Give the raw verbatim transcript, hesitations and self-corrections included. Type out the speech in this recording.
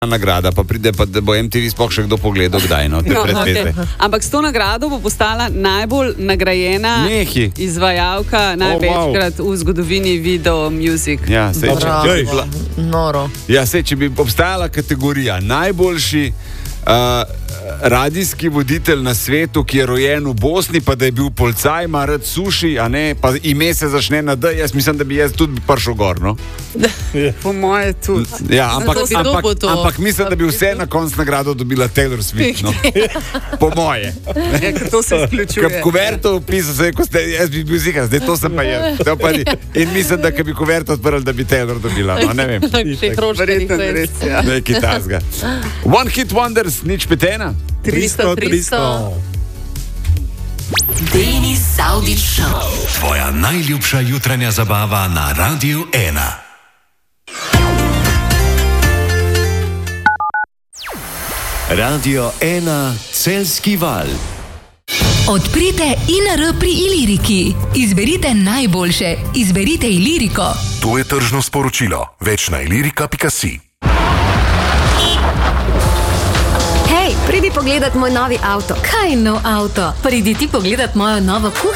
nagrada, pa pride, pa da bo M T V sploh še kdo pogledal, kdaj, no, te No, predveze. okay. Ampak s to nagrado bo postala najbolj nagrajena Nehi. izvajalka največkrat Oh, wow. v zgodovini video music. Ja, sej, če, Bravo. če, bi bila, Noro. ja, sej, če bi obstajala kategorija najboljši uh, radijski voditelj na svetu, ki je rojen v Bosni, pa da je bil policaj, ima rad suši, a ne, pa ime se začne na D, jaz mislim, da bi jaz tudi prišel gor, no? Po moje tudi. Ja, ampak, Zato si ampak, dobil to. ampak mislim, da bi vse na koncu nagrado dobila Taylor Swift, no? Po moje. Ja, ker to se Kad izključuje. kuverto upisal, se je, ko ste, jaz bi bil zihar, zdaj to sem pa jaz. To pa ni. In mislim, da kad bi kuverto odprl, da bi Taylor dobila, no, ne vem. Še krožke Verjetno ni res, ja. Nekaj tasga. One Hit Wonders, nič petena. tristo, tristo. Denis Saudić Show. Tvoja najljubša jutranja zabava na Radiu ena. Radio ena, Celjski val. Odprite I N R pri Iliriki. Izberite najboljše. Izberite Iliriko. To je tržno sporočilo. Več na ilirika pika si. Hej, pridi pogledat moj novi avto. Kaj nov avto? Pridi ti pogledat mojo novo kuhinjo.